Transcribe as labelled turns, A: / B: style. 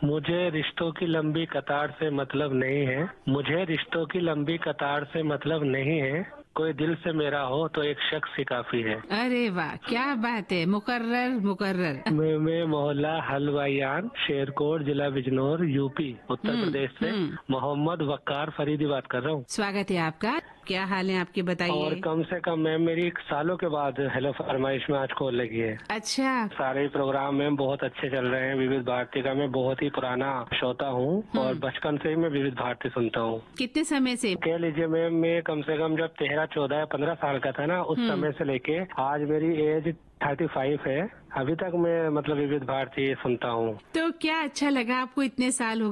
A: मुझे रिश्तों की लंबी कतार से मतलब नहीं है। मुझे रिश्तों की लंबी कतार से मतलब नहीं है। कोई दिल से मेरा हो तो एक शख्स ही काफी है।
B: अरे वाह, क्या बात है। मुकर्रर मुकर्रर।
A: मैं मोहल्ला हलवायान, शेरकोट, जिला बिजनौर, यूपी, उत्तर प्रदेश से
B: हम्म।
A: मोहम्मद वक्कार फरीदी बात कर रहा हूँ।
B: स्वागत है आपका। क्या हाल है आपके,
A: और
B: बताइए।
A: कम से कम मैम मेरी सालों के बाद हेलो फरमाइश में आज कॉल लगी है।
B: अच्छा।
A: सारे ही प्रोग्राम में बहुत अच्छे चल रहे हैं। विविध भारती का मैं बहुत ही पुराना श्रोता हूँ और बचपन से ही मैं विविध भारती सुनता हूँ।
B: कितने समय से?
A: कह लीजिए मैम, मैं कम से कम जब 13, 14 या 15 साल का था ना, उस समय से लेके आज मेरी एज 35 है। अभी तक मैं मतलब विविध भारती सुनता हूँ।
B: तो क्या अच्छा लगा आपको, इतने साल हो